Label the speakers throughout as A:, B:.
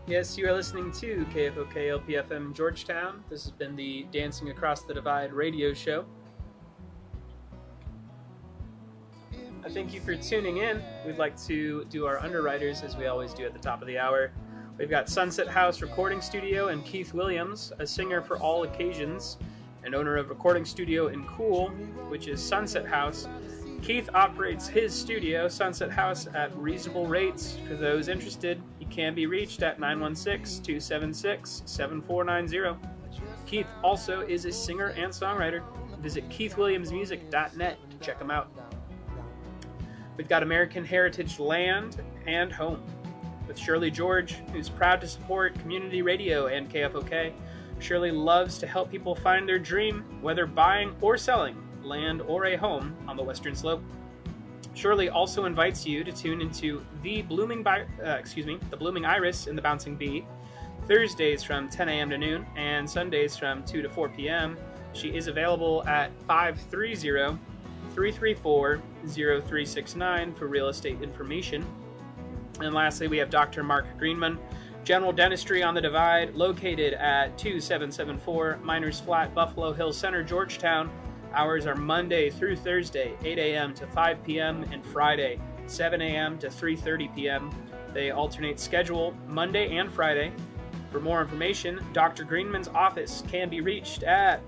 A: Yes, you are listening to KFOK LPFM Georgetown. This has been the Dancing Across the Divide radio show. I thank you for tuning in. We'd like to do our underwriters as we always do at the top of the hour. We've got Sunset House Recording Studio and Keith Williams, a singer for all occasions and owner of Recording Studio in Cool, which is Sunset House. Keith operates his studio, Sunset House, at reasonable rates. For those interested, he can be reached at 916-276-7490. Keith also is a singer and songwriter. Visit keithwilliamsmusic.net to check him out. We've got American Heritage Land and Home with Shirley George, who's proud to support community radio and KFOK. Shirley loves to help people find their dream, whether buying or selling land or a home on the Western Slope. Shirley also invites you to tune into the Blooming Iris in the Bouncing Bee, Thursdays from 10 a.m. to noon, and Sundays from 2 to 4 p.m. She is available at 530-334-0369 for real estate information. And lastly, we have Dr. Mark Greenman, General Dentistry on the Divide, located at 2774 Miners Flat, Buffalo Hills Center, Georgetown. Hours are Monday through Thursday, 8 a.m. to 5 p.m., and Friday, 7 a.m. to 3:30 p.m. They alternate schedule Monday and Friday. For more information, Dr. Greenman's office can be reached at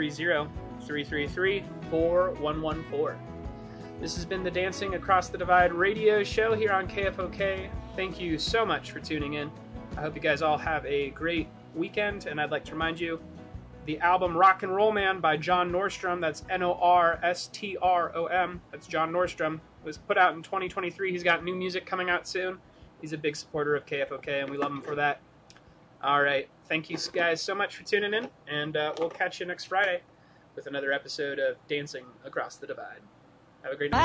A: 530-333-4114. This has been the Dancing Across the Divide radio show here on KFOK. Thank you so much for tuning in. I hope you guys all have a great weekend, and I'd like to remind you, the album Rock and Roll Man by John Nordstrom, that's Norstrom, that's John Nordstrom, was put out in 2023. He's got new music coming out soon. He's a big supporter of KFOK, and we love him for that. All right, thank you guys so much for tuning in, and we'll catch you next Friday with another episode of Dancing Across the Divide. Have a great night.